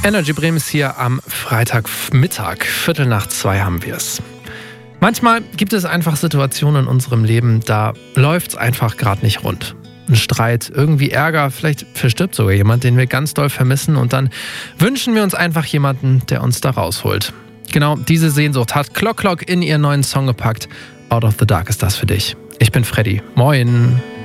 Energy Bremen ist hier am Freitagmittag. 1:45 haben wir es. Manchmal gibt es einfach Situationen in unserem Leben, da läuft es einfach gerade nicht rund. Ein Streit, irgendwie Ärger, vielleicht verstirbt sogar jemand, den wir ganz doll vermissen und dann wünschen wir uns einfach jemanden, der uns da rausholt. Genau diese Sehnsucht hat Clock Clock in ihren neuen Song gepackt. Out of the Dark ist das für dich. Ich bin Freddy. Moin.